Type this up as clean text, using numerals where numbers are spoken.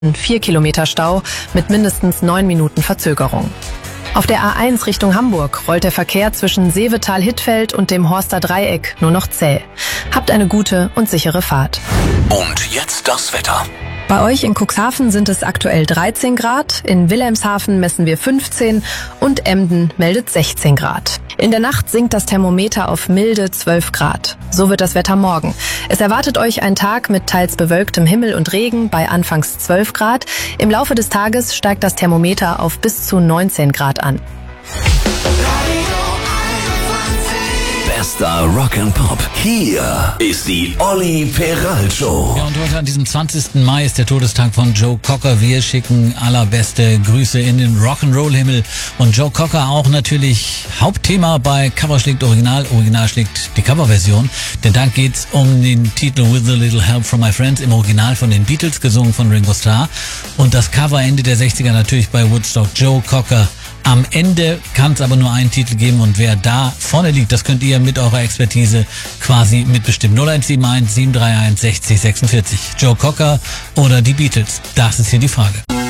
4 Kilometer Stau mit mindestens 9 Minuten Verzögerung. Auf der A1 Richtung Hamburg rollt der Verkehr zwischen Seevetal-Hittfeld und dem Horster Dreieck nur noch zäh. Habt eine gute und sichere Fahrt. Und jetzt das Wetter. Bei euch in Cuxhaven sind es aktuell 13 Grad, in Wilhelmshaven messen wir 15 und Emden meldet 16 Grad. In der Nacht sinkt das Thermometer auf milde 12 Grad. So wird das Wetter morgen. Es erwartet euch ein Tag mit teils bewölktem Himmel und Regen bei anfangs 12 Grad. Im Laufe des Tages steigt das Thermometer auf bis zu 19 Grad an. Bester Rock and Pop. Hier ist die Olli Peral Show. Ja, und heute an diesem 20. Mai ist der Todestag von Joe Cocker. Wir schicken allerbeste Grüße in den Rock'n'Roll-Himmel. Und Joe Cocker auch natürlich Hauptthema bei Cover schlägt Original. Original schlägt die Coverversion. Denn da geht's um den Titel With a Little Help from My Friends, im Original von den Beatles, gesungen von Ringo Starr. Und das Cover Ende der 60er natürlich bei Woodstock, Joe Cocker. Am Ende kann es aber nur einen Titel geben und wer da vorne liegt, das könnt ihr mit eurer Expertise quasi mitbestimmen. 0171 731 60 46. Joe Cocker oder die Beatles? Das ist hier die Frage.